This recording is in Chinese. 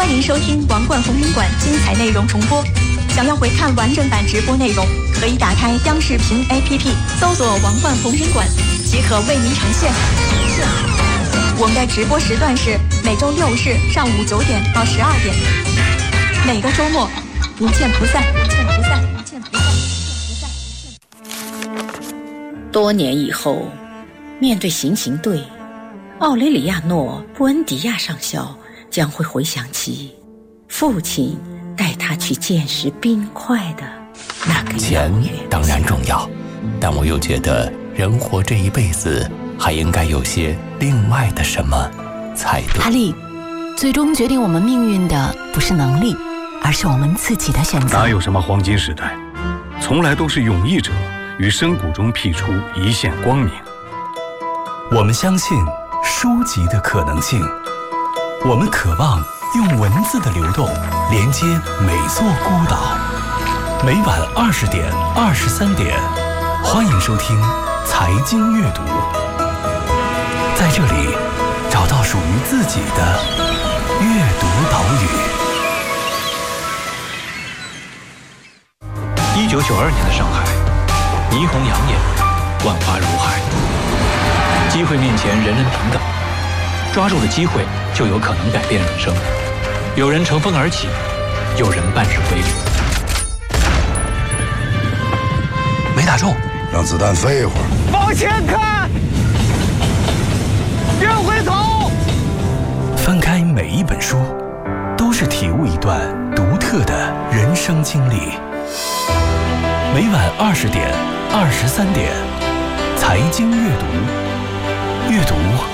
欢迎收听王冠红人馆精彩内容重播。想要回看完整版直播内容，可以打开央视频 APP， 搜索王冠红人馆即可为您呈现。我们的直播时段是每周六日上午9点到12点，每个周末不见不散。 多年以后，面对行刑队，奥雷里亚诺·布恩迪亚上校将会回想起父亲带他去见识冰块的那个钱当然重要，但我又觉得人活这一辈子还应该有些另外的什么才对。 哈利，最终决定我们命运的不是能力，而是我们自己的选择。 哪有什么黄金时代，从来都是勇毅者于深谷中辟出一线光明。 我们相信书籍的可能性，我们渴望用文字的流动连接每座孤岛。每晚20点、23点，欢迎收听财经阅读，在这里找到属于自己的阅读岛屿。 1992年的上海，霓虹养眼，万花如海，机会面前人人平等，抓住了机会就有可能改变人生。有人乘风而起，有人半身归零。 没打中， 让子弹飞一会儿。 往前看，别回头。 翻开每一本书，都是体悟一段独特的人生经历。每晚20点、23点，财经阅读，阅读